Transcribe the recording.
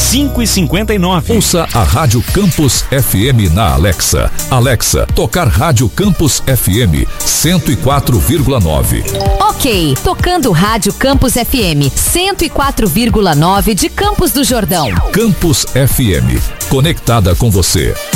5h59. Ouça a Rádio Campus FM na Alexa. Alexa, tocar Rádio Campus FM 104,9. Ok, tocando Rádio Campus FM 104,9 de Campos do Jordão. Campus FM, conectada com você.